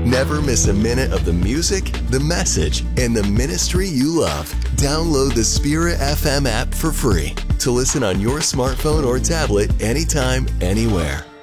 Never miss a minute of the music, the message, and the ministry you love. Download the Spirit FM app for free to listen on your smartphone or tablet anytime, anywhere.